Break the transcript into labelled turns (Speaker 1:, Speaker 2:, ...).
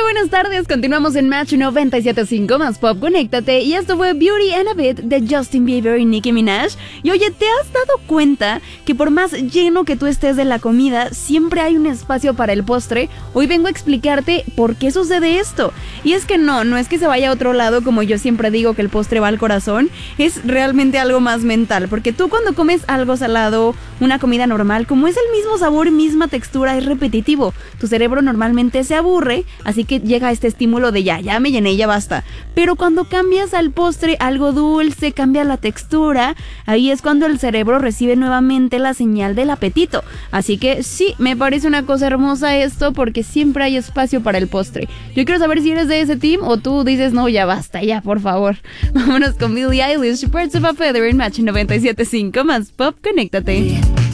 Speaker 1: buenas tardes, continuamos en Match 97.5 más Pop, conéctate. Y esto fue Beauty and a Bit de Justin Bieber y Nicki Minaj. Y oye, ¿te has dado cuenta que por más lleno que tú estés de la comida, siempre hay un espacio para el postre? Hoy vengo a explicarte por qué sucede esto. Y es que no es que se vaya a otro lado, como yo siempre digo que el postre va al corazón. Es realmente algo más mental, porque tú cuando comes algo salado, una comida normal, como es el mismo sabor, misma textura, es repetitivo. Tu cerebro normalmente se aburre, así que llega este estímulo de ya me llené, ya basta. Pero cuando cambias al postre algo dulce, cambia la textura, ahí es cuando el cerebro recibe nuevamente la señal del apetito. Así que sí, me parece una cosa hermosa esto, porque siempre hay espacio para el postre. Yo quiero saber si eres de ese team o tú dices no, ya basta, ya por favor. Vámonos con Billie Eilish, Birds of a Feather en Match 97.5 más Pop, conéctate.